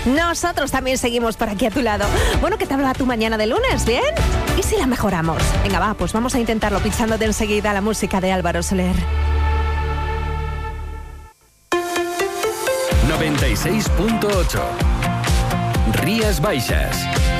Nosotros también seguimos por aquí a tu lado. Bueno, ¿qué tal va tu mañana de lunes? ¿Bien? ¿Y si la mejoramos? Venga, va, pues vamos a intentarlo pinchándote enseguida la música de Álvaro Soler. 96.8 Rías Baixas.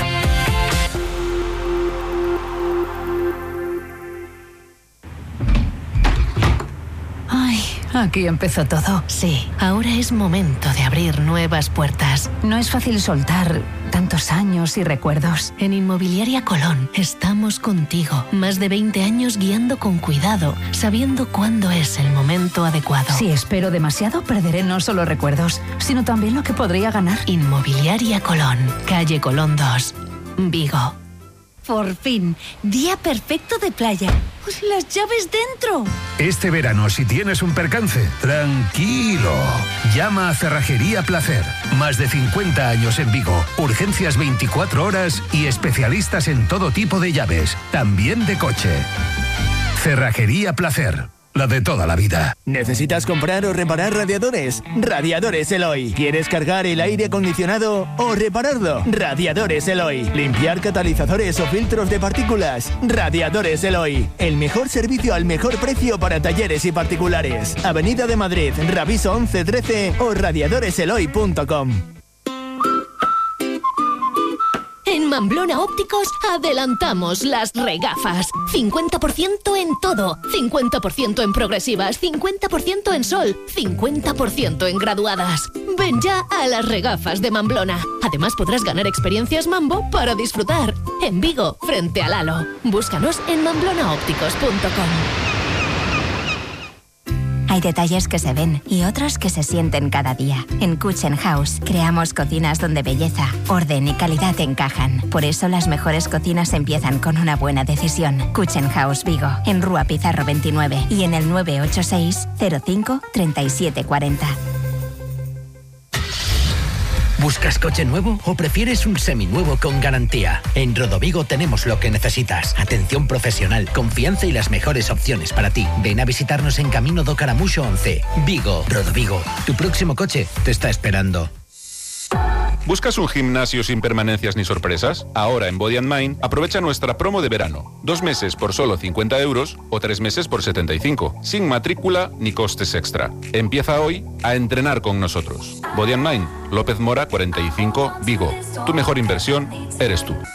Ay, aquí empezó todo. Sí, ahora es momento de abrir nuevas puertas. No es fácil soltar tantos años y recuerdos. En Inmobiliaria Colón estamos contigo. Más de 20 años guiando con cuidado, sabiendo cuándo es el momento adecuado. Si espero demasiado, perderé no solo recuerdos, sino también lo que podría ganar. Inmobiliaria Colón, calle Colón 2, Vigo. Por fin, día perfecto de playa. Pues las llaves dentro. Este verano, si tienes un percance, tranquilo. Llama a Cerrajería Placer. Más de 50 años en Vigo. Urgencias 24 horas y especialistas en todo tipo de llaves, también de coche. Cerrajería Placer. La de toda la vida. ¿Necesitas comprar o reparar radiadores? Radiadores Eloy. ¿Quieres cargar el aire acondicionado o repararlo? Radiadores Eloy. ¿Limpiar catalizadores o filtros de partículas? Radiadores Eloy. El mejor servicio al mejor precio para talleres y particulares. Avenida de Madrid, Raviso 1113 o radiadoreseloy.com. En Mamblona Ópticos adelantamos las regafas. 50% en todo. 50% en progresivas, 50% en sol, 50% en graduadas. Ven ya a las regafas de Mamblona. Además podrás ganar experiencias Mambo para disfrutar. En Vigo, frente al Halo. Búscanos en mamblonaópticos.com. Hay detalles que se ven y otros que se sienten cada día. En Kitchen House creamos cocinas donde belleza, orden y calidad encajan. Por eso las mejores cocinas empiezan con una buena decisión. Kitchen House Vigo, en Rúa Pizarro 29 y en el 986 05 37 40. ¿Buscas coche nuevo o prefieres un seminuevo con garantía? En Rodovigo tenemos lo que necesitas. Atención profesional, confianza y las mejores opciones para ti. Ven a visitarnos en Camino do Caramuxo 11. Vigo, Rodovigo. Tu próximo coche te está esperando. ¿Buscas un gimnasio sin permanencias ni sorpresas? Ahora en Body & Mind aprovecha nuestra promo de verano. 2 meses por solo 50 euros o 3 meses por 75, sin matrícula ni costes extra. Empieza hoy a entrenar con nosotros. Body & Mind, López Mora 45, Vigo. Tu mejor inversión eres tú.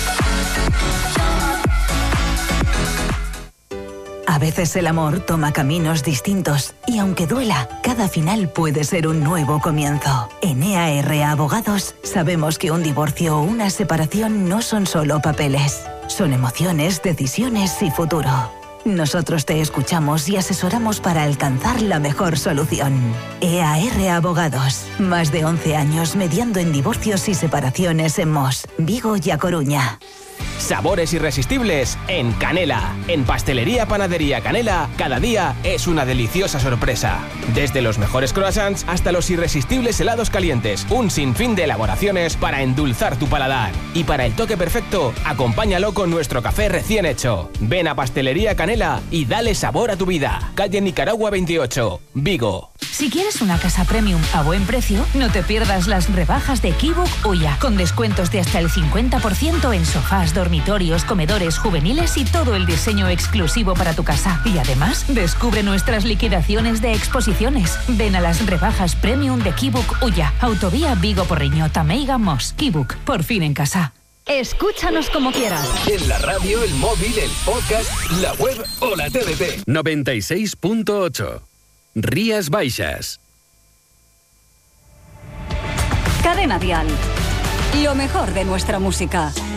A veces el amor toma caminos distintos y aunque duela, cada final puede ser un nuevo comienzo. En EAR Abogados sabemos que un divorcio o una separación no son solo papeles, son emociones, decisiones y futuro. Nosotros te escuchamos y asesoramos para alcanzar la mejor solución. EAR Abogados, más de 11 años mediando en divorcios y separaciones en Mos, Vigo y A Coruña. Sabores irresistibles en Canela. En Pastelería Panadería Canela, cada día es una deliciosa sorpresa. Desde los mejores croissants hasta los irresistibles helados calientes. Un sinfín de elaboraciones para endulzar tu paladar. Y para el toque perfecto, acompáñalo con nuestro café recién hecho. Ven a Pastelería Canela y dale sabor a tu vida. Calle Nicaragua 28, Vigo. Si quieres una casa premium a buen precio, no te pierdas las rebajas de Kibook Uya, con descuentos de hasta el 50% en sofás, dormitorios, comedores juveniles y todo el diseño exclusivo para tu casa. Y además, descubre nuestras liquidaciones de exposiciones. Ven a las rebajas premium de Kibook Uya, Autovía Vigo Porriño, Tameiga Mos. Kibook, por fin en casa. Escúchanos como quieras. En la radio, el móvil, el podcast, la web o la TDT. 96.8 Rías Baixas. Cadena Dial. Lo mejor de nuestra música.